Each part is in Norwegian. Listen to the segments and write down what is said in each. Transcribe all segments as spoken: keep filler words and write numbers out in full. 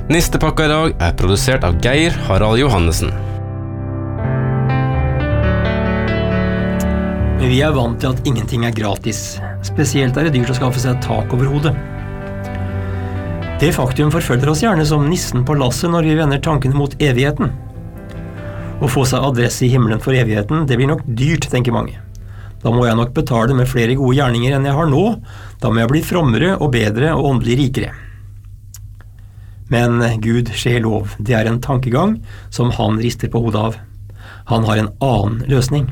Nistepakka i dag er produsert av Geir Harald Johannessen. Vi er vant til at ingenting er gratis. Spesielt er det dyrt å skaffe seg tak over hodet. Det faktum forfølger oss gjerne som nissen på lasset når vi vender tankene mot evigheten. Å få seg adresse i himmelen for evigheten, det blir nok dyrt, tenker mange. Da må jeg nok betale med flere gode gjerninger enn jeg har nå. Da må jeg bli frommere og bedre og åndelig rikere. Men Gud skje lov, det er en tankegang som han rister på hodet av. Han har en annen løsning.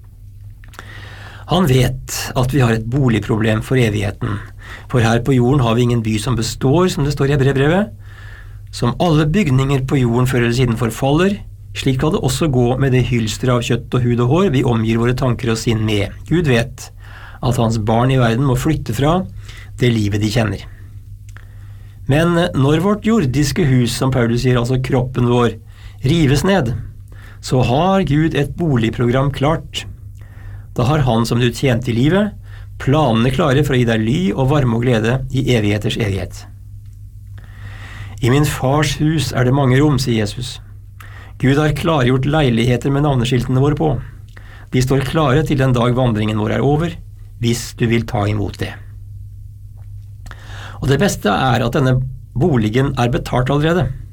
Han vet at vi har et boligproblem for evigheten, for her på jorden har vi ingen by som består, som det står i Hebreerbrevet. Som alle bygninger på jorden før eller siden forfaller, slik kan det også gå med det hylster av kjøtt og hud og hår vi omgir våre tanker og sinn med. Gud vet at hans barn i verden må flytte fra det livet de kjenner. Men når vårt jordiske hus, som Paulus sier, altså kroppen vår, rives ned, så har Gud et boligprogram klart. Da har han som du tjente i livet, planene klare for å gi deg ly og varme og glede i evigheters evighet. I min fars hus er det mange rom, sier Jesus. Gud har klargjort leiligheter med navneskiltene våre på. De står klare til den dag vandringen vår er over, hvis du vil ta imot det. Og det beste er at denne boligen er betalt allerede.